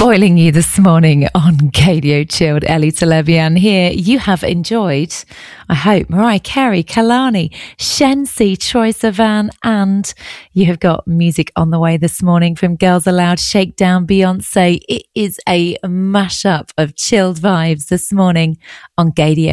spoiling you this morning on Gadio Chilled. Ellie Televian here. You have enjoyed, I hope, Mariah Carey, Kalani, Shensi, Troye Sivan, and you have got music on the way this morning from Girls Aloud, Shakedown, Beyonce. It is a mashup of chilled vibes this morning on Gadio.